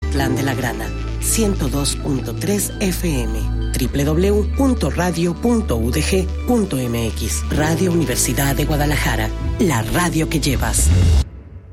Cuautitlán de la Grana, 102.3 FM, www.radio.udg.mx. Radio Universidad de Guadalajara, la radio que llevas.